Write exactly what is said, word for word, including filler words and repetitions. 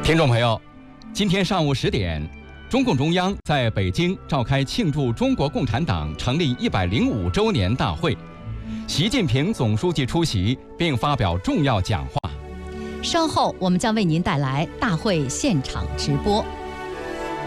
听众朋友，今天上午十点，中共中央在北京召开庆祝中国共产党成立一百零五周年大会，习近平总书记出席并发表重要讲话。 稍后我们将为您带来大会现场直播。